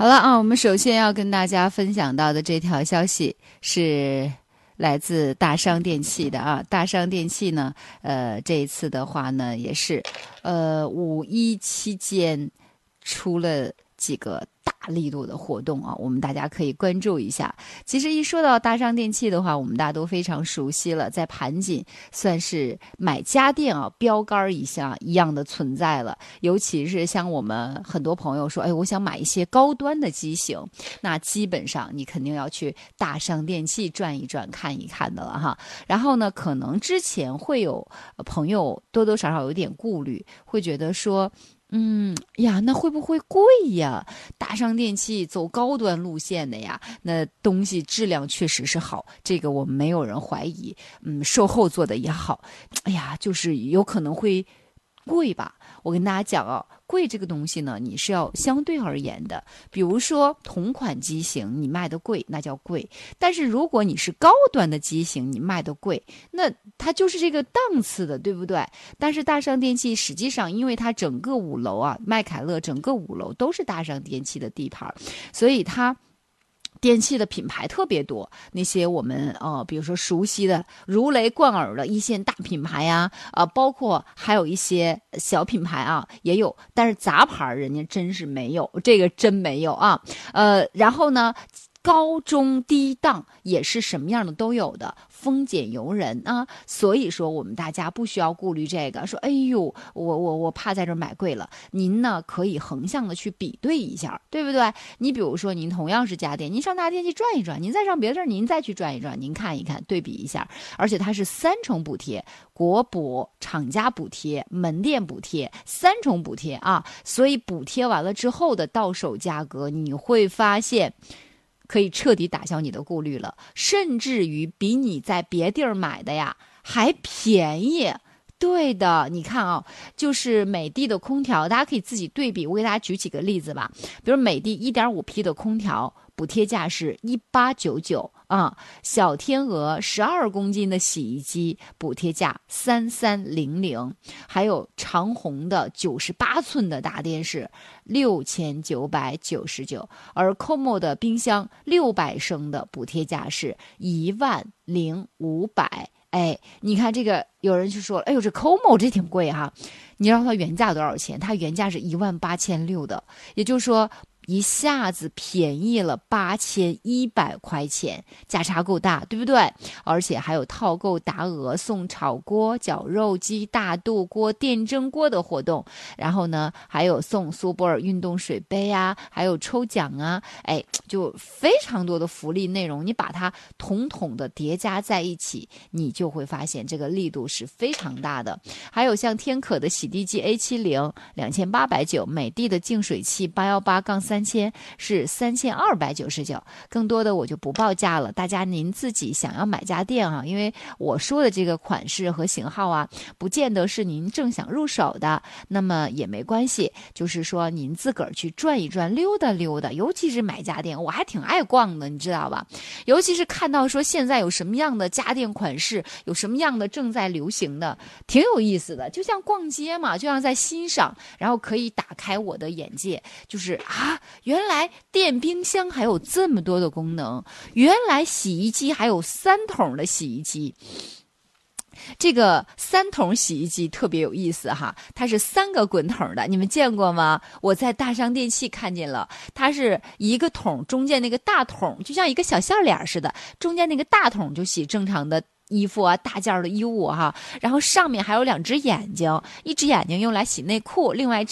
好了啊，我们首先要跟大家分享到的这条消息是来自大商电器的啊。大商电器呢，这一次的话呢，也是五一期间出了几个大力度的活动啊，我们大家可以关注一下。其实一说到大商电器的话，我们大家都非常熟悉了，在盘锦算是买家电啊标杆一样的存在了。尤其是像我们很多朋友说，哎，我想买一些高端的机型，那基本上你肯定要去大商电器转一转、看一看的了哈。然后呢，可能之前会有朋友多多少少有点顾虑，会觉得说，呀，那会不会贵呀？大商电器走高端路线的呀，那东西质量确实是好，这个我们没有人怀疑。售后做的也好，哎呀，就是有可能会贵吧。我跟大家讲啊，贵这个东西呢，你是要相对而言的。比如说同款机型你卖的贵，那叫贵；但是如果你是高端的机型，你卖的贵，那它就是这个档次的，对不对？但是大商电器实际上，因为它整个五楼啊，麦凯乐整个五楼都是大商电器的地盘，所以它电器的品牌特别多，那些我们比如说熟悉的如雷贯耳的一线大品牌呀，包括还有一些小品牌啊也有，但是杂牌人家真是没有，这个真没有啊。然后呢，高中低档也是什么样的都有的，丰俭由人啊。所以说我们大家不需要顾虑这个，说哎呦，我怕在这儿买贵了。您呢可以横向的去比对一下，对不对？你比如说您同样是家电，您上大电器转一转，您再上别的地儿您再去转一转，您看一看对比一下，而且它是三重补贴，国补、厂家补贴、门店补贴，三重补贴啊。所以补贴完了之后的到手价格，你会发现可以彻底打消你的顾虑了，甚至于比你在别地儿买的呀还便宜。对的，你看啊，就是美的的空调，大家可以自己对比。我给大家举几个例子吧，比如美的 1.5P 的空调，补贴价是1899啊，小天鹅12公斤的洗衣机补贴价3300，还有长虹的98寸的大电视6999，而 COMO 的冰箱600升的补贴价是10500。哎，你看这个，有人就说，哎呦，这 COMO 这挺贵哈。你知道它原价多少钱？它原价是18600的，也就是说一下子便宜了8100块钱，价差够大，对不对？而且还有套购达额送炒锅、绞肉机、大肚锅、电蒸锅的活动，然后呢，还有送苏泊尔运动水杯啊，还有抽奖啊，哎，就非常多的福利内容，你把它统统的叠加在一起，你就会发现这个力度是非常大的。还有像天可的洗地机 A702890，美的的净水器818-3000是3299，更多的我就不报价了，大家您自己想要买家电啊，因为我说的这个款式和型号啊，不见得是您正想入手的，那么也没关系，就是说您自个儿去转一转，溜达溜达，尤其是买家电，我还挺爱逛的，你知道吧？尤其是看到说现在有什么样的家电款式，有什么样的正在流行的，挺有意思的，就像逛街嘛，就像在欣赏，然后可以打开我的眼界，就是啊，原来电冰箱还有这么多的功能，原来洗衣机还有3桶的洗衣机。这个3桶洗衣机特别有意思哈，它是3个滚筒的，你们见过吗？我在大商电器看见了，它是一个桶，中间那个大桶就像一个小笑脸似的，中间那个大桶就洗正常的衣服啊，大件的衣物哈，然后上面还有2只眼睛，一只眼睛用来洗内裤，另外一只